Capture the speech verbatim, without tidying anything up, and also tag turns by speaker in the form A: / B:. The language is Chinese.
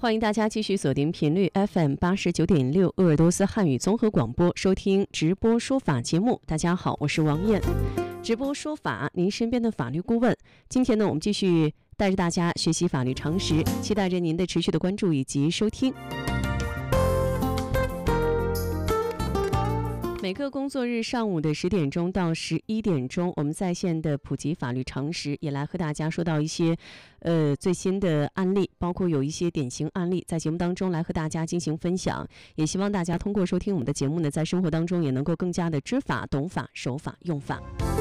A: 欢迎大家继续锁定频率 F M 八十九点六鄂尔多斯汉语综合广播，收听直播说法节目。大家好，我是王艳，直播说法，您身边的法律顾问。今天呢，我们继续带着大家学习法律常识，期待着您的持续的关注以及收听。每个工作日上午的十点钟到十一点钟，我们在线的普及法律常识，也来和大家说到一些呃最新的案例，包括有一些典型案例，在节目当中来和大家进行分享。也希望大家通过收听我们的节目呢，在生活当中也能够更加的知法、懂法、守法、用法。